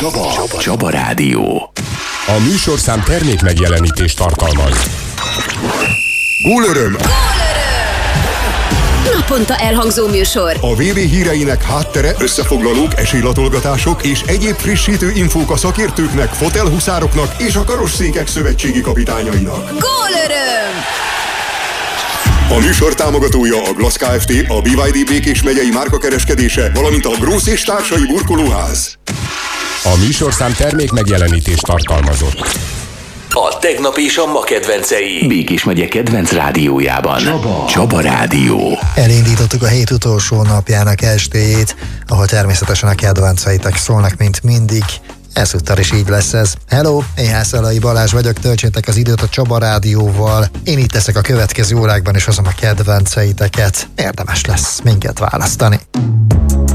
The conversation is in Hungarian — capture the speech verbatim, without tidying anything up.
Csaba. Csaba. Csaba Rádió. A műsorszám termék megjelenítést tartalmaz. Gólöröm! Naponta elhangzó műsor. A vé bé híreinek háttere, összefoglalók, esélylatolgatások és egyéb frissítő infók a szakértőknek, fotelhuszároknak és a karosszékek szövetségi kapitányainak. Gólöröm! A műsor támogatója a Glass Kft., a bé vé dé Békés megyei márkakereskedése, valamint a Grósz és társai burkolóház. A műsorszám termék megjelenítést tartalmazott. A tegnap és a ma kedvencei. Békés megye kedvenc rádiójában. Csaba. Csaba Rádió. Elindítottuk a hét utolsó napjának estéjét, ahol természetesen a kedvenceitek szólnak, mint mindig. Ezúttal is így lesz ez. Hello, én Hászalai Balázs vagyok, töltsétek az időt a Csaba Rádióval. Én itt leszek a következő órákban, és hozom a kedvenceiteket. Érdemes lesz minket választani.